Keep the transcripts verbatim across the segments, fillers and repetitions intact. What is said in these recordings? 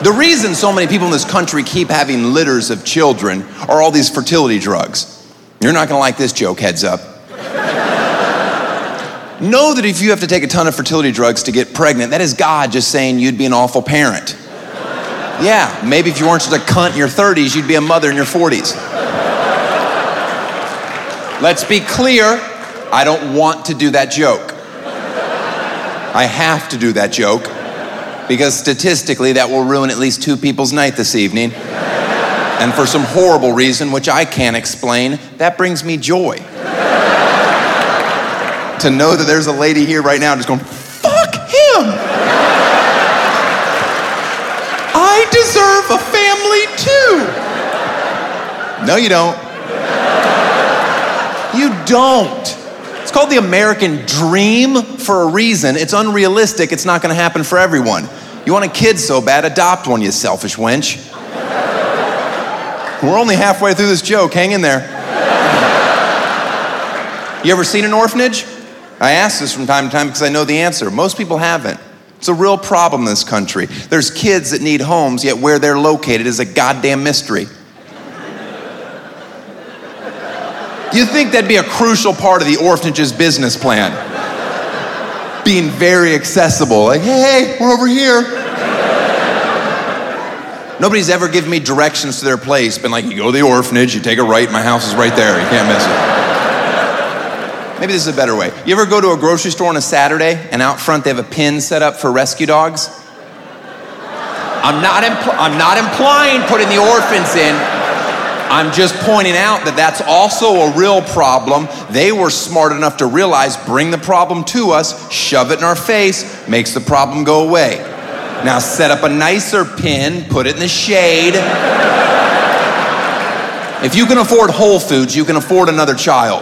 The reason so many people in this country keep having litters of children are all these fertility drugs. You're not gonna like this joke, heads up. Know that if you have to take a ton of fertility drugs to get pregnant, that is God just saying you'd be an awful parent. Yeah, maybe if you weren't such a cunt in your thirties, you'd be a mother in your forties. Let's be clear, I don't want to do that joke. I have to do that joke. Because statistically, that will ruin at least two people's night this evening. And for some horrible reason, which I can't explain, that brings me joy. To know that there's a lady here right now just going, fuck him! I deserve a family too! No, you don't. You don't. It's called the American dream for a reason. It's unrealistic. It's not gonna happen for everyone. You want a kid so bad, adopt one, you selfish wench. We're only halfway through this joke, hang in there. You ever seen an orphanage? I ask this from time to time because I know the answer. Most people haven't. It's a real problem in this country. There's kids that need homes, yet where they're located is a goddamn mystery. You'd think that'd be a crucial part of the orphanage's business plan. Being very accessible, like, hey, we're over here. Nobody's ever given me directions to their place, been like, you go to the orphanage, you take a right, my house is right there, you can't miss it. Maybe this is a better way. You ever go to a grocery store on a Saturday, and out front they have a pin set up for rescue dogs? I'm not, impl- I'm not implying putting the orphans in. I'm just pointing out that that's also a real problem. They were smart enough to realize, bring the problem to us, shove it in our face, makes the problem go away. Now set up a nicer pin, put it in the shade. If you can afford Whole Foods, you can afford another child.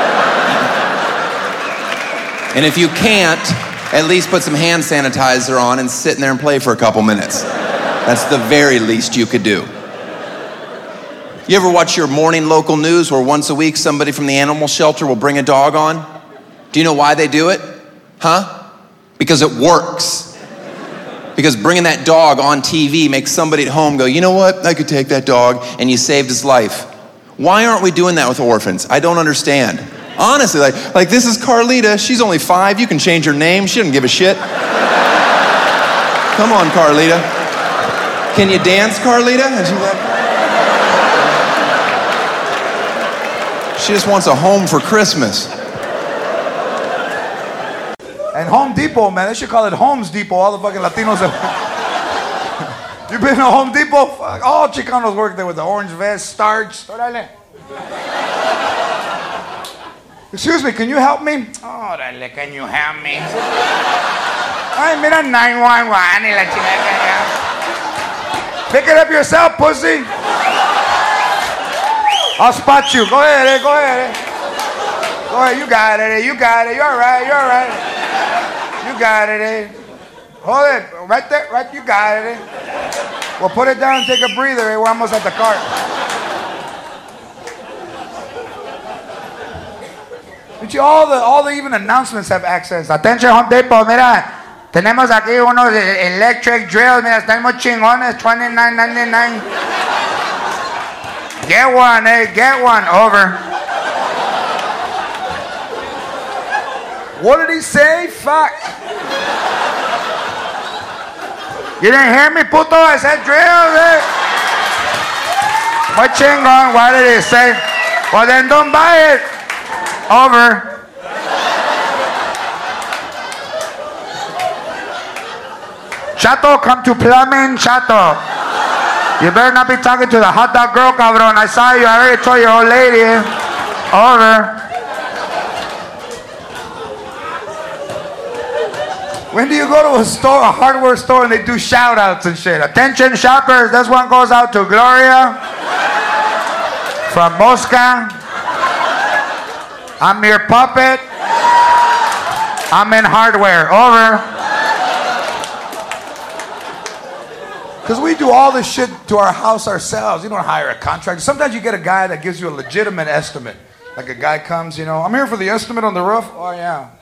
And if you can't, at least put some hand sanitizer on and sit in there and play for a couple minutes. That's the very least you could do. You ever watch your morning local news where once a week somebody from the animal shelter will bring a dog on? Do you know why they do it? Huh? Because it works. Because bringing that dog on T V makes somebody at home go, you know what? I could take that dog, and you saved his life. Why aren't we doing that with orphans? I don't understand. Honestly, like, like this is Carlita. She's only five. You can change her name. She doesn't give a shit. Come on, Carlita. Can you dance, Carlita? And she's like, she just wants a home for Christmas. And Home Depot, man, they should call it Homes Depot. All the fucking Latinos. You been to Home Depot? Fuck, all Chicanos work there with the orange vest, starch. Excuse me, can you help me? Órale, can you help me? Ay, mira, nine one one y la chingada. Pick it up yourself, pussy. I'll spot you. Go ahead, eh? Go ahead, eh? Go ahead, you got it, eh? You got it. You're all right, you're all right. You got it, eh? Hold it, right there, right, you got it, eh? Well, put it down and take a breather, eh? We're almost at the cart. But you, all the, all the even announcements have accents. Attention, Home Depot, mira, tenemos aquí unos electric drills, mira, están muy chingones, twenty-nine ninety-nine. Get one, eh? Get one. Over. What did he say? Fuck. You didn't hear me, puto? I said drills, eh? What chingon? What did he say? Well, then don't buy it. Over. Chato, come to plumbing, Chato. You better not be talking to the hot dog girl, cabrón. I saw you. I already told your old lady. Over. When do you go to a store, a hardware store, and they do shout outs and shit? Attention, shoppers. This one goes out to Gloria from Mosca. I'm your puppet. I'm in hardware. Over. Because we do all this shit to our house ourselves. You don't hire a contractor. Sometimes you get a guy that gives you a legitimate estimate. Like a guy comes, you know, I'm here for the estimate on the roof. Oh, yeah.